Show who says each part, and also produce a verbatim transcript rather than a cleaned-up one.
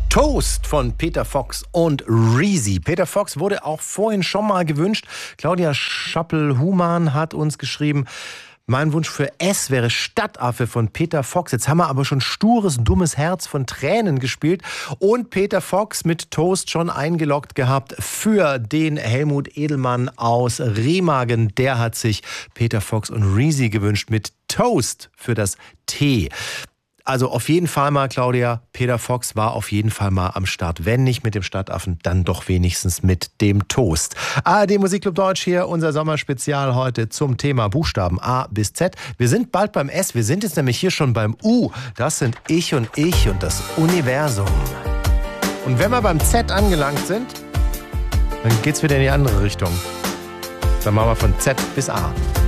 Speaker 1: Toast von Peter Fox und Reezy. Peter Fox wurde auch vorhin schon mal gewünscht. Claudia Schappel-Humann hat uns geschrieben, mein Wunsch für S wäre Stadtaffe von Peter Fox. Jetzt haben wir aber schon Stures, dummes Herz von Tränen gespielt und Peter Fox mit Toast schon eingeloggt gehabt für den Helmut Edelmann aus Remagen. Der hat sich Peter Fox und Reezy gewünscht mit Toast für das T. Also auf jeden Fall mal, Claudia, Peter Fox war auf jeden Fall mal am Start. Wenn nicht mit dem Stadtaffen, dann doch wenigstens mit dem Toast. A R D Musikclub Deutsch hier, unser Sommerspezial heute zum Thema Buchstaben A bis Z. Wir sind bald beim S, wir sind jetzt nämlich hier schon beim U. Das sind Ich und Ich und das Universum. Und wenn wir beim Z angelangt sind, dann geht's wieder in die andere Richtung. Dann machen wir von Z bis A.